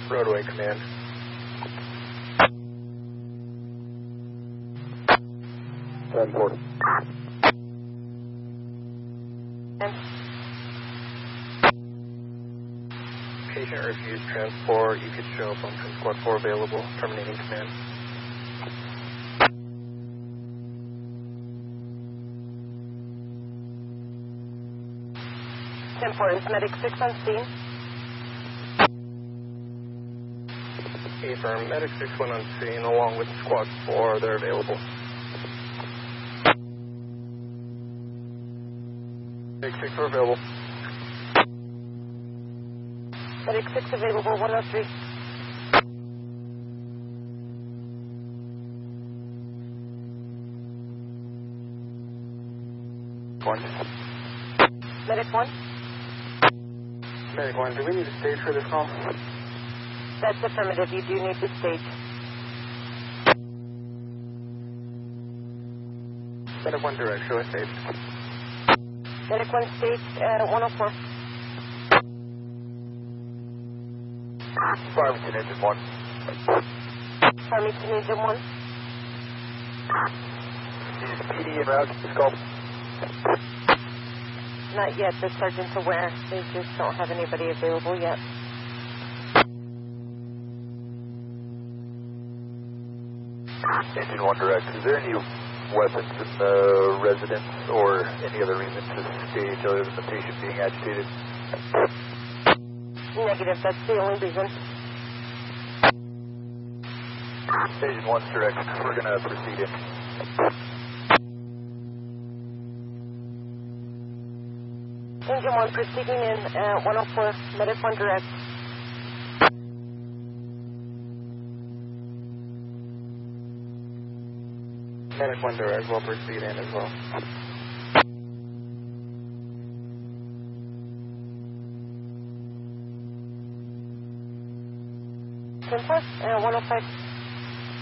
Roadway Command. Transport. Patient refused transport. You could show up on Squad 4 available. Terminating command. 10-4, is Medic 6 on scene? Affirm, Medic 6 went on scene along with Squad 4. They're available. Medic 6 are available. Medic 6 available, 103. Medic 1? Medic 1, do we need a stage for this call? That's affirmative. You do need the stage. Medic 1 direct, show a stage. Medic 1 stage 104. Farmington Engine 1. Farmington Engine 1. Is PD en route to scope? Not yet. The sergeant's aware. They just don't have anybody available yet. Engine 1 direct, is there any weapons in the residence or any other reason to stage other than the patient being agitated? Negative, that's the only reason. Engine 1's direct, we're going to proceed in. Engine 1 proceeding in 104, Medic 1 direct. Medic 1 direct will proceed in as well. 10-4, 105.